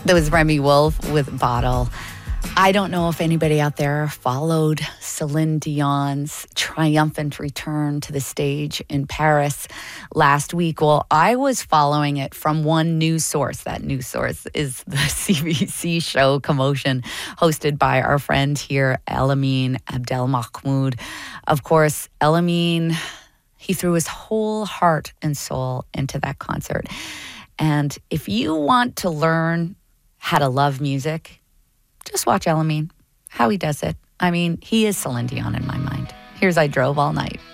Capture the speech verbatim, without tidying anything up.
That was Remy Wolf with Bottle. I don't know if anybody out there followed Celine Dion's triumphant return to the stage in Paris last week. Well, I was following it from one news source. That news source is the C B C show Commotion, hosted by our friend here, Elamine Abdelmahmoud. Of course, Elamine, he threw his whole heart and soul into that concert. And if you want to learn how to love music, just watch Elamine, how he does it. I mean, he is Celine Dion in my mind. Here's I Drove All Night.